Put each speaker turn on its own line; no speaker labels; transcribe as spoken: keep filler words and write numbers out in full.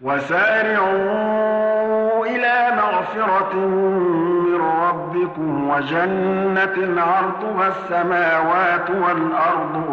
وسارعوا إلى مغفرة من ربكم وجنة عرضها السماوات والأرض